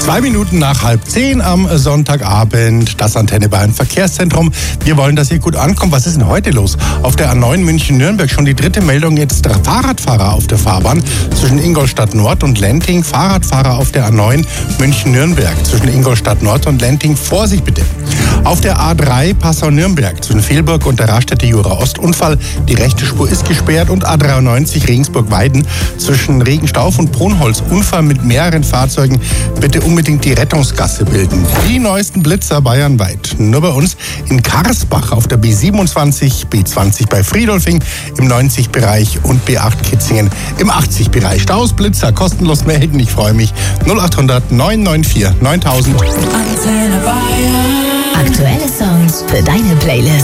2 Minuten nach 9:30 am Sonntagabend, das Antenne Bayern Verkehrszentrum. Wir wollen, dass ihr gut ankommt. Was ist denn heute los? Auf der A9 München-Nürnberg schon die dritte Meldung, jetzt der Fahrradfahrer auf der Fahrbahn zwischen Ingolstadt Nord und Lenting. Fahrradfahrer auf der A9 München-Nürnberg zwischen Ingolstadt Nord und Lenting. Vorsicht bitte. Auf der A3 Passau-Nürnberg zwischen Fehlburg und der Raststätte Jura Ost Unfall. Die rechte Spur ist gesperrt und A93 Regensburg-Weiden zwischen Regenstauf und Brunholz. Unfall mit mehreren Fahrzeugen. Bitte unbedingt die Rettungsgasse bilden. Die neuesten Blitzer bayernweit. Nur bei uns in Karsbach auf der B27, B20 bei Friedolfing im 90-Bereich und B8 Kitzingen im 80-Bereich. Staus, Blitzer, kostenlos melden. Ich freue mich. 0800 994 9000. Aktuelle Songs für deine Playlist.